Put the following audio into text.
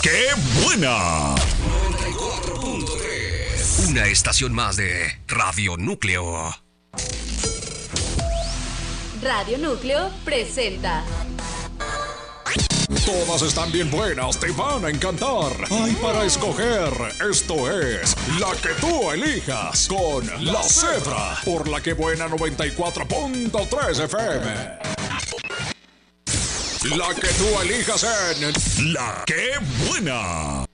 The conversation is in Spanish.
¡Qué buena! 94.3. Una estación más de Radio Núcleo. Radio Núcleo presenta. Todas están bien buenas, te van a encantar. Hay para escoger. Esto es La que tú elijas con La Cebra por La que buena 94.3 FM. La que tú elijas en La que buena.